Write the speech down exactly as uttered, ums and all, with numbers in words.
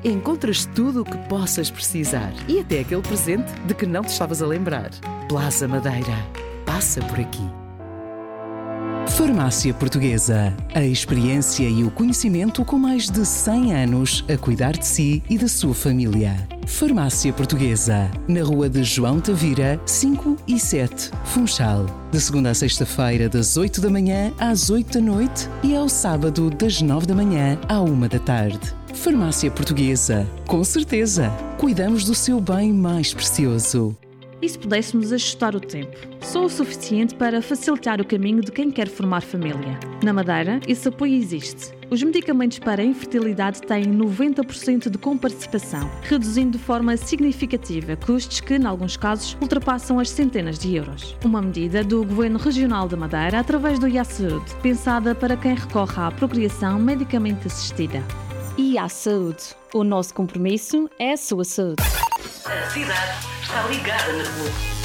encontras tudo o que possas precisar e até aquele presente de que não te estavas a lembrar. Plaza Madeira. Passa por aqui. Farmácia Portuguesa. A experiência e o conhecimento com mais de cem anos a cuidar de si e da sua família. Farmácia Portuguesa. Na rua de João Tavira, cinco e sete, Funchal. De segunda a sexta-feira, das oito da manhã às oito da noite e ao sábado, das nove da manhã à uma da tarde. Farmácia Portuguesa. Com certeza, cuidamos do seu bem mais precioso. E se pudéssemos ajustar o tempo? Só o suficiente para facilitar o caminho de quem quer formar família. Na Madeira, esse apoio existe. Os medicamentos para a infertilidade têm noventa por cento de comparticipação, reduzindo de forma significativa custos que, em alguns casos, ultrapassam as centenas de euros. Uma medida do Governo Regional da Madeira através do I A Saúde, pensada para quem recorre à procriação medicamente assistida. I A Saúde. O nosso compromisso é a sua saúde. A cidade está ligada na rua.